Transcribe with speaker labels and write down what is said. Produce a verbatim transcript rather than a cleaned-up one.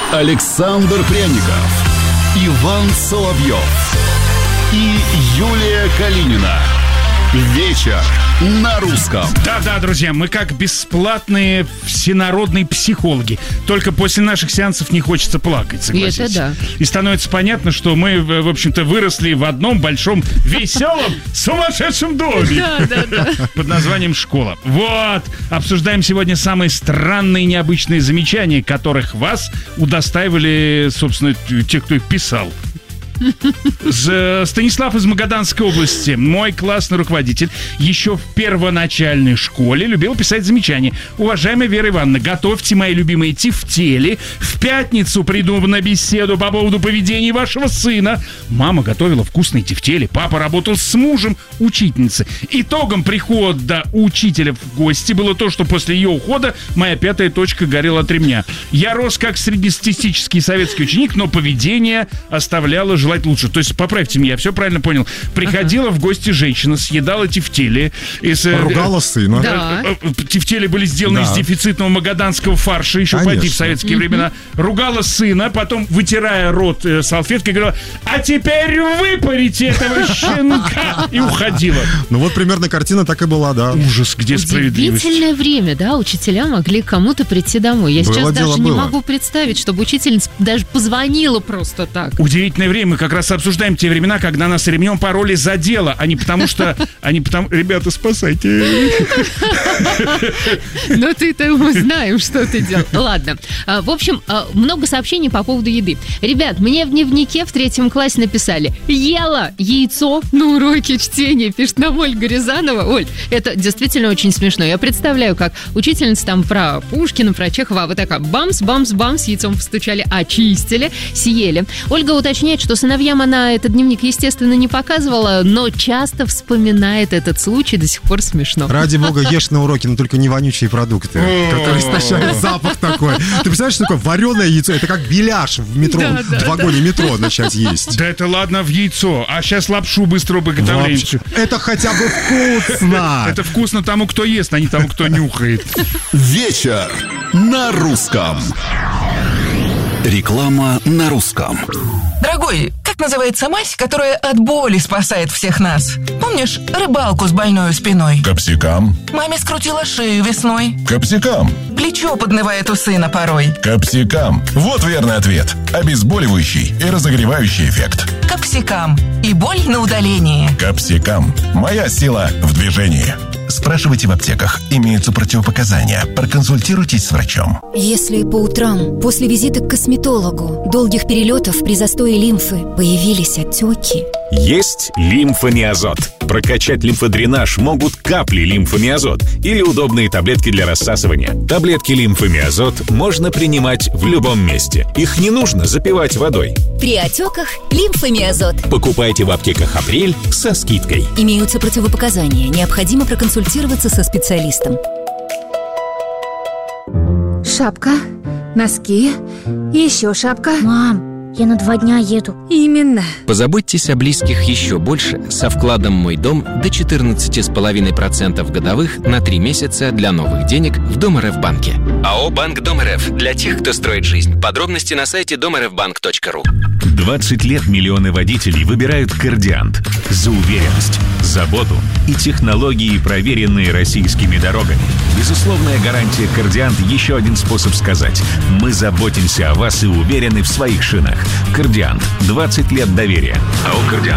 Speaker 1: Александр Пряников, Иван Соловьев и Юлия Калинина. Вечер на русском.
Speaker 2: Да-да, друзья, мы как бесплатные всенародные психологи. Только после наших сеансов не хочется плакать, согласитесь.
Speaker 3: Это да.
Speaker 2: И становится понятно, что мы, в общем-то, выросли в одном большом веселом сумасшедшем доме.
Speaker 3: Да, да, да.
Speaker 2: Под названием «Школа». Вот. Обсуждаем сегодня самые странные и необычные замечания, которых вас удостаивали, собственно, те, кто их писал. Станислав из Магаданской области, мой классный руководитель, еще в первоначальной школе любил писать замечания. Уважаемая Вера Ивановна, готовьте мои любимые тефтели. В пятницу приду на беседу по поводу поведения вашего сына. Мама готовила вкусные тефтели. Папа работал с мужем учительницы. Итогом прихода учителя в гости было то, что после ее ухода моя пятая точка горела от ремня. Я рос как среднестатистический советский ученик, но поведение оставляло желать желать лучше. То есть, поправьте меня, я все правильно понял. Приходила ага. в гости женщина, съедала тефтели. Из,
Speaker 4: Ругала сына.
Speaker 3: Да.
Speaker 2: Тефтели были сделаны да. из дефицитного магаданского фарша, еще пойти в советские mm-hmm. времена. Ругала сына, потом, вытирая рот салфеткой, говорила: а теперь выпарите этого щенка! И уходила.
Speaker 4: Ну вот примерно картина так и была, да.
Speaker 2: Ужас, где справедливость.
Speaker 3: Удивительное время, да, учителя могли кому-то прийти домой. Я было сейчас даже было. не могу представить, чтобы учительница даже позвонила просто так.
Speaker 2: Удивительное время. Как раз обсуждаем те времена, когда нас ремнем пороли за дело, а не потому что... Они потому... Ребята, спасайте.
Speaker 3: Ну, ты-то мы знаем, что ты делал. Ладно. В общем, много сообщений по поводу еды. Ребят, мне в дневнике в третьем классе написали: ела яйцо на уроке чтения, пишет нам Ольга Рязанова. Оль, это действительно очень смешно. Я представляю, как учительница там про Пушкина, про Чехова, вот такая бамс, бамс, бамс, яйцом постучали, очистили, съели. Ольга уточняет, что сыновьям она этот дневник, естественно, не показывала, но часто вспоминает этот случай, до сих пор смешно.
Speaker 4: Ради бога, ешь на уроке, но только не вонючие продукты, которые истощают запах такой. Ты представляешь, что такое вареное яйцо? Это как беляш в метро, в вагоне метро начать есть.
Speaker 2: Да это ладно в яйцо, а сейчас лапшу быстрого приготовления.
Speaker 4: Это хотя бы вкусно.
Speaker 2: Это вкусно тому, кто ест, а не тому, кто нюхает.
Speaker 1: Вечер на русском. Реклама на русском.
Speaker 5: Дорогой, как называется мазь, которая от боли спасает всех нас? Помнишь рыбалку с больной спиной?
Speaker 6: Капсикам.
Speaker 5: Маме скрутила шею весной.
Speaker 6: Капсикам.
Speaker 5: Плечо поднывает у сына порой.
Speaker 6: Капсикам. Вот верный ответ. Обезболивающий и разогревающий эффект.
Speaker 5: Капсикам. И боль на удалении.
Speaker 6: Капсикам. Моя сила в движении. Спрашивайте в аптеках. Имеются противопоказания. Проконсультируйтесь с врачом.
Speaker 7: Если по утрам, после визита к косметологу, долгих перелетов при застое лимфы появились отеки...
Speaker 8: Есть лимфомиазот. Прокачать лимфодренаж могут капли лимфомиазот или удобные таблетки для рассасывания. Таблетки лимфомиазот можно принимать в любом месте. Их не нужно запивать водой.
Speaker 7: При отеках лимфомиазот.
Speaker 8: Покупайте в аптеках «Апрель» со скидкой.
Speaker 7: Имеются противопоказания. Необходимо проконсультироваться со специалистом.
Speaker 9: Шапка, носки, еще шапка.
Speaker 10: Мам, я на два дня еду.
Speaker 9: Именно.
Speaker 11: Позаботьтесь о близких еще больше со вкладом «Мой дом» до четырнадцать целых пять десятых процента годовых на три месяца для новых денег в Дом.РФ-банке. АО «Банк Дом.РФ» для тех, кто строит жизнь. Подробности на сайте дом эр эф банк точка ру.
Speaker 12: двадцать лет миллионы водителей выбирают «Кордиант» за уверенность, заботу и технологии, проверенные российскими дорогами. Безусловная гарантия «Кордиант» — еще один способ сказать: мы заботимся о вас и уверены в своих шинах. «Кордиант» — двадцать лет доверия. АО «Кордиант».